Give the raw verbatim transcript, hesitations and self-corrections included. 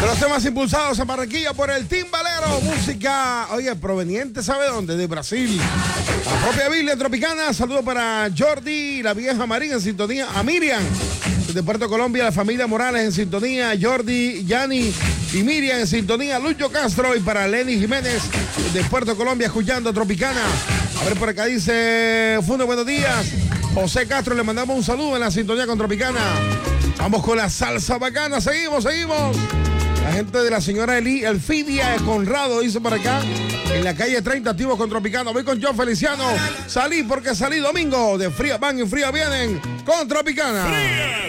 De los temas impulsados en Barranquilla por el Timbalero, música, oye, proveniente, ¿sabe dónde? De Brasil. La propia Biblia Tropicana, saludo para Jordi, la vieja Marín en sintonía, a Miriam, de Puerto Colombia, la familia Morales en sintonía, Jordi, Yani y Miriam en sintonía, Lucho Castro, y para Lenny Jiménez de Puerto Colombia escuchando Tropicana. A ver, por acá dice Fundo, buenos días. José Castro, le mandamos un saludo en la sintonía con Tropicana. Vamos con la salsa bacana, seguimos, seguimos. La gente de la señora Eli, Elfidia de Conrado, dice por acá, en la calle treinta, activos con Tropicana. Voy con John Feliciano. Salí porque salí domingo. De fría van y fría vienen con Tropicana.